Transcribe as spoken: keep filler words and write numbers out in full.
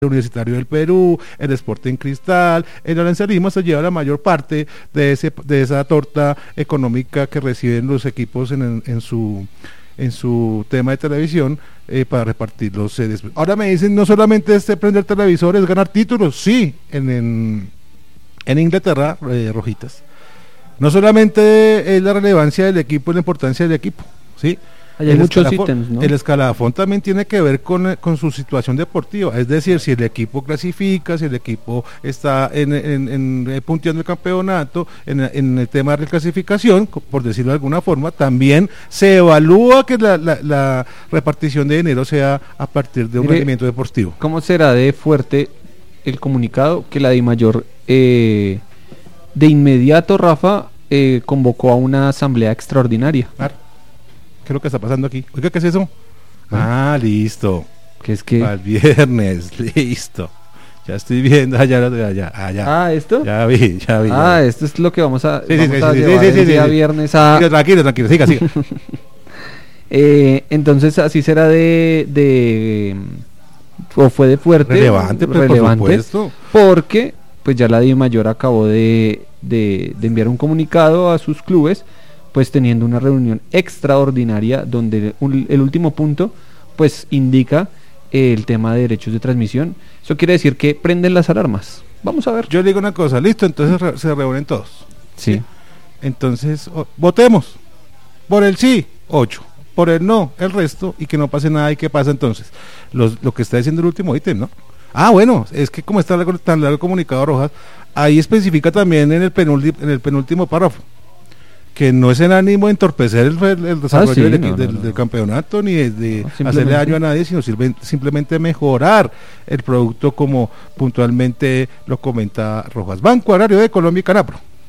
Universitario del Perú, el Sporting Cristal. El valencianismo se lleva la mayor parte de ese de esa torta económica que reciben los equipos en, en, en su en su tema de televisión eh, para repartirlos. Eh, ahora me dicen, no solamente es prender televisores, ganar títulos, sí, en, en, en Inglaterra, eh, Rojitas. No solamente es la relevancia del equipo y la importancia del equipo, ¿sí? Hay muchos ítems, ¿no? El escalafón también tiene que ver con, con su situación deportiva, es decir, si el equipo clasifica, si el equipo está en, en, en, en punteando el campeonato, en, en el tema de reclasificación, por decirlo de alguna forma, también se evalúa que la, la, la repartición de dinero sea a partir de un Mire, rendimiento deportivo. ¿Cómo será de fuerte el comunicado que la DIMAYOR eh, de inmediato, Rafa, eh, convocó a una asamblea extraordinaria? Claro. ¿Qué es lo que está pasando aquí? Oiga, ¿qué es eso? Ah, listo. ¿Qué es que? Al viernes, listo. Ya estoy viendo, allá, allá, allá. Ah, ¿esto? Ya vi, ya vi. Ah, ya vi. esto es lo que vamos a, sí, vamos sí, a sí, llevar sí, el sí, día sí, viernes a... Sí, tranquilo, tranquilo, siga, siga. eh, entonces, así será de... de o fue de fuerte. Relevante, pues, relevante, por supuesto. Porque, pues ya la DIMAYOR acabó de, de, de enviar un comunicado a sus clubes, pues teniendo una reunión extraordinaria donde un, el último punto pues indica eh, el tema de derechos de transmisión. Eso quiere decir que prenden las alarmas. Vamos a ver. Yo le digo una cosa, listo, entonces re- se reúnen todos. Sí. ¿sí? Entonces, oh, votemos. Por el sí, ocho. Por el no, el resto, y que no pase nada. ¿Y qué pasa entonces? Los, lo que está diciendo el último ítem, ¿no? Ah, bueno, es que como está largo, tan largo el comunicado, Rojas, ahí especifica también en el penúltimo, en el penúltimo párrafo que no es en ánimo de entorpecer el, el, el desarrollo ah, sí, del, no, del, no, no. del campeonato ni de, de no, hacerle daño a nadie, sino sirve, simplemente mejorar el producto como puntualmente lo comenta Rojas. Banco Agrario de Colombia y Canapro.